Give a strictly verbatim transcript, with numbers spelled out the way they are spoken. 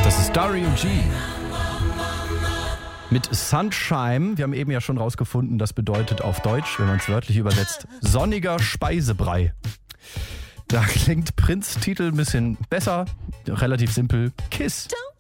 Das ist Dario G. Mit Sunshine. Wir haben eben ja schon rausgefunden, das bedeutet auf Deutsch, wenn man es wörtlich übersetzt, sonniger Speisebrei. Da klingt Prinz Titel ein bisschen besser, relativ simpel. Kiss. Don't